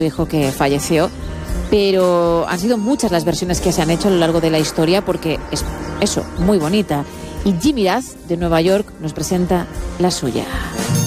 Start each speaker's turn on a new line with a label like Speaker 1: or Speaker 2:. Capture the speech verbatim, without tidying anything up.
Speaker 1: hijo que falleció, pero han sido muchas las versiones que se han hecho a lo largo de la historia porque es eso, muy bonita. Y Jimmy Raz de Nueva York nos presenta la suya.